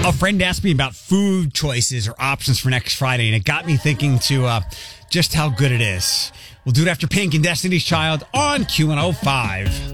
A friend asked me about food choices or options for next Friday, and it got me thinking to just how good it is. We'll do it after Pink and Destiny's Child on Q105.